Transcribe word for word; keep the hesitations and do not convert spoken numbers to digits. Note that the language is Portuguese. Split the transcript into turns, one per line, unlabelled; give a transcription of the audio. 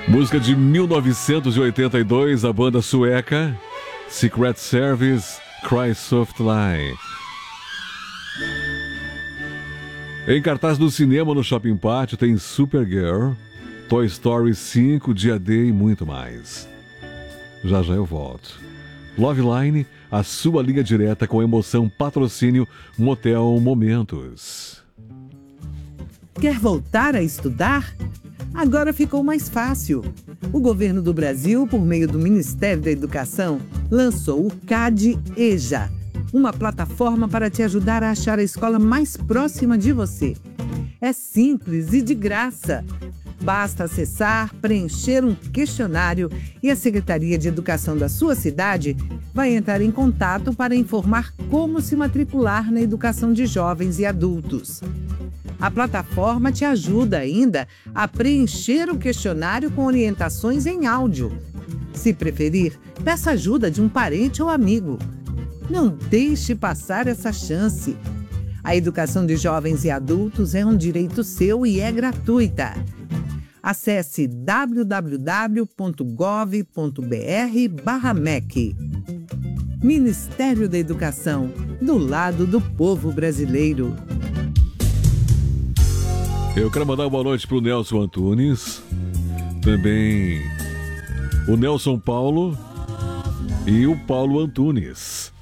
Música de mil novecentos e oitenta e dois, a banda sueca Secret Service, Cry Softly. Em cartaz do cinema no Shopping Pátio tem Supergirl, Toy Story cinco, Dia D e muito mais. Já já eu volto. Loveline, a sua linha direta com emoção, patrocínio, Motel Momentos.
Quer voltar a estudar? Agora ficou mais fácil. O governo do Brasil, por meio do Ministério da Educação, lançou o CAD-EJA, uma plataforma para te ajudar a achar a escola mais próxima de você. É simples e de graça. Basta acessar, preencher um questionário e a Secretaria de Educação da sua cidade vai entrar em contato para informar como se matricular na educação de jovens e adultos. A plataforma te ajuda ainda a preencher o questionário com orientações em áudio. Se preferir, peça ajuda de um parente ou amigo. Não deixe passar essa chance. A educação de jovens e adultos é um direito seu e é gratuita. Acesse w w w ponto gov ponto b r barra M E C. Ministério da Educação, do lado do povo brasileiro.
Eu quero mandar uma boa noite para o Nelson Antunes, também o Nelson Paulo e o Paulo Antunes.